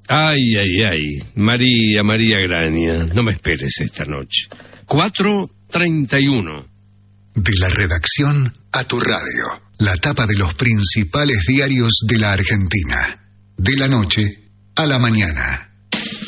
Ay, ay, ay. María Graña, no me esperes esta noche. 4:31. De la redacción a tu radio. La tapa de los principales diarios de la Argentina. De la noche a la mañana.